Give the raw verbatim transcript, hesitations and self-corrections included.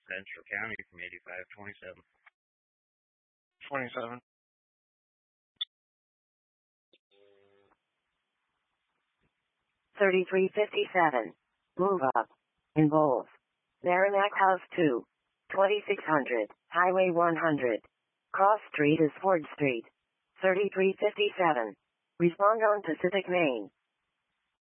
Central County from eighty-five twenty-seven. twenty-seven. thirty-three fifty-seven. Move up. In bold. Merrimack House two. twenty-six hundred. Highway one hundred. Cross Street is Ford Street. thirty-three fifty-seven. Respond on Pacific Main.